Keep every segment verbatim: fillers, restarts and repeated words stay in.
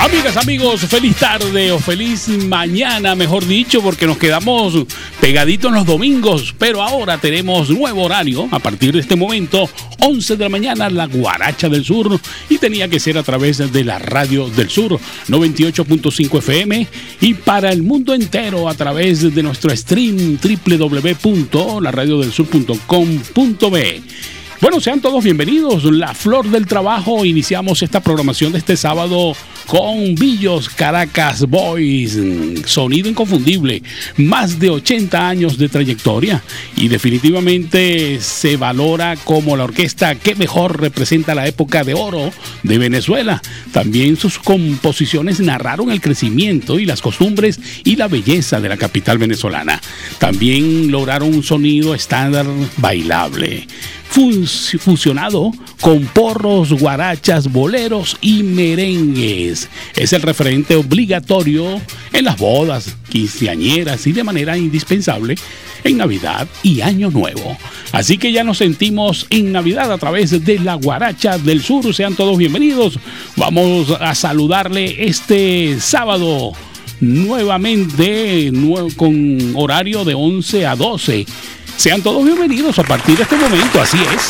Amigas, amigos, feliz tarde o feliz mañana, mejor dicho, porque nos quedamos pegaditos los domingos, pero ahora tenemos nuevo horario. A partir de este momento, once de la mañana, la Guaracha del Sur, y tenía que ser a través de la Radio del Sur, noventa y ocho punto cinco F M, y para el mundo entero a través de nuestro stream doble u doble u doble u punto la radio del sur punto com punto be. Bueno, sean todos bienvenidos. La Flor del Trabajo. Iniciamos esta programación de este sábado con Billos Caracas Boys. Sonido inconfundible. Más de ochenta años de trayectoria. Y definitivamente se valora como la orquesta que mejor representa la época de oro de Venezuela. También sus composiciones narraron el crecimiento y las costumbres y la belleza de la capital venezolana. También lograron un sonido estándar bailable, fusionado con porros, guarachas, boleros y merengues. Es el referente obligatorio en las bodas, quinceañeras y de manera indispensable en Navidad y Año Nuevo. Así que ya nos sentimos en Navidad a través de la Guaracha del Sur. Sean todos bienvenidos. Vamos a saludarle este sábado nuevamente con horario de once a doce. Sean todos bienvenidos a partir de este momento, así es.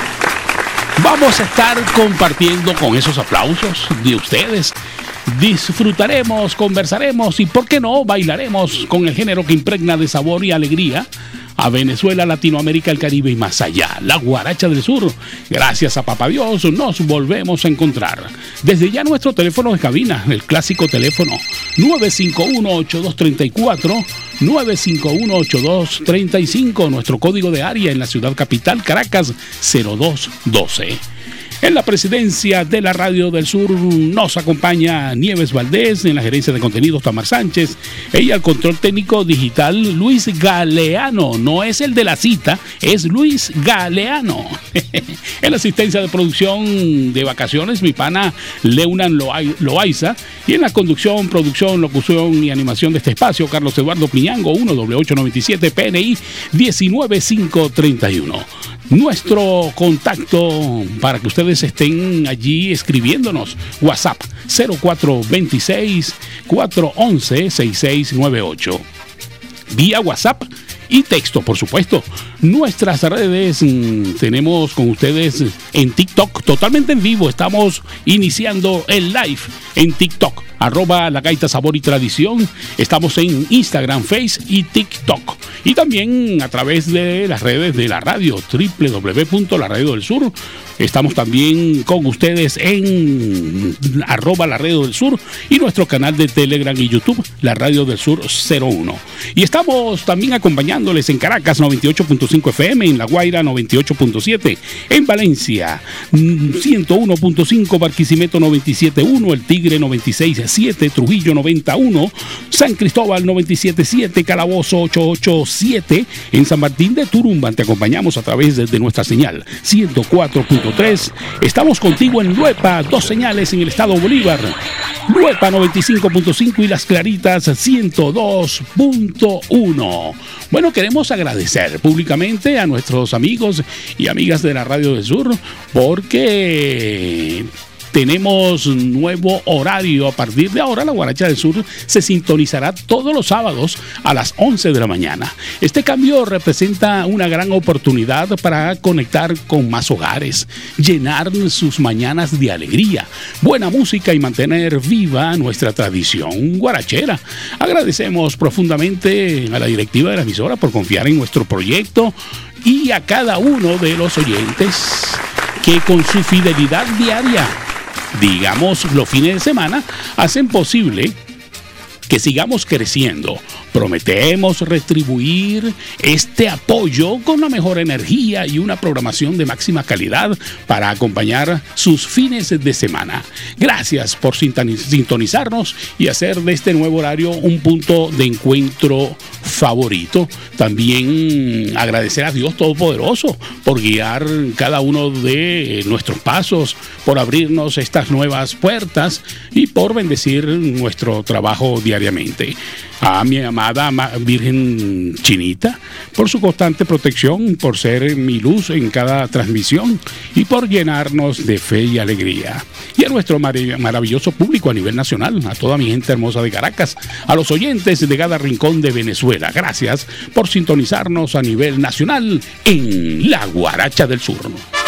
Vamos a estar compartiendo con esos aplausos de ustedes. Disfrutaremos, conversaremos y, ¿por qué no?, bailaremos con el género que impregna de sabor y alegría a Venezuela, Latinoamérica, el Caribe y más allá. La Guaracha del Sur. Gracias a Papá Dios nos volvemos a encontrar. Desde ya nuestro teléfono de cabina, el clásico teléfono nueve cinco uno, ocho dos tres cuatro, nueve cinco uno, ocho dos tres cinco, nuestro código de área en la ciudad capital, Caracas, cero dos doce. En la presidencia de la Radio del Sur nos acompaña Nieves Valdés, en la gerencia de contenidos Tamar Sánchez, ella al control técnico digital Luis Galeano, no es el de la cita, es Luis Galeano. En la asistencia de producción de vacaciones, mi pana Leunan Loaiza, y en la conducción, producción, locución y animación de este espacio, Carlos Eduardo Piñango, uno doble ocho nueve siete P N I diecinueve cinco treinta y uno. Nuestro contacto para que ustedes estén allí escribiéndonos, WhatsApp cero cuatro dos seis, cuatro uno uno, seis seis nueve ocho. Vía WhatsApp y texto, por supuesto. Nuestras redes, mmm, tenemos con ustedes en TikTok, totalmente en vivo. Estamos iniciando el live en TikTok, arroba La Gaita Sabor y Tradición. Estamos en Instagram, Face y TikTok. Y también a través de las redes de la radio, doble u doble u doble u punto la radio del sur. Estamos también con ustedes en arroba La Radio del Sur y nuestro canal de Telegram y YouTube, La Radio del Sur cero uno. Y estamos también acompañándoles en Caracas, noventa y ocho punto cinco F M, en La Guaira, noventa y ocho punto siete, en Valencia, ciento uno punto cinco, Barquisimeto, noventa y siete punto uno, El Tigre, noventa y seis punto siete, Trujillo, noventa y uno, San Cristóbal, noventa y siete punto siete, Calabozo, ochocientos ochenta y siete, en San Martín de Turumban te acompañamos a través de, de nuestra señal, ciento cuatro punto tres. Estamos contigo en Luepa, dos señales en el estado Bolívar, Luepa noventa y cinco punto cinco y Las Claritas ciento dos punto uno. Bueno, queremos agradecer públicamente a nuestros amigos y amigas de la Radio del Sur porque tenemos nuevo horario. A partir de ahora, la Guaracha del Sur se sintonizará todos los sábados a las once de la mañana. Este cambio representa una gran oportunidad para conectar con más hogares, llenar sus mañanas de alegría, buena música y mantener viva nuestra tradición guarachera. Agradecemos profundamente a la directiva de la emisora por confiar en nuestro proyecto y a cada uno de los oyentes que con su fidelidad diaria, digamos los fines de semana, hacen posible que sigamos creciendo. Prometemos retribuir este apoyo con la mejor energía y una programación de máxima calidad para acompañar sus fines de semana. Gracias por sintonizarnos y hacer de este nuevo horario un punto de encuentro favorito. También agradecer a Dios Todopoderoso por guiar cada uno de nuestros pasos, por abrirnos estas nuevas puertas y por bendecir nuestro trabajo diariamente. A mi amado amada Virgen Chinita, por su constante protección, por ser mi luz en cada transmisión y por llenarnos de fe y alegría. Y a nuestro mar- maravilloso público a nivel nacional, a toda mi gente hermosa de Caracas, a los oyentes de cada rincón de Venezuela, gracias por sintonizarnos a nivel nacional en La Guaracha del Sur.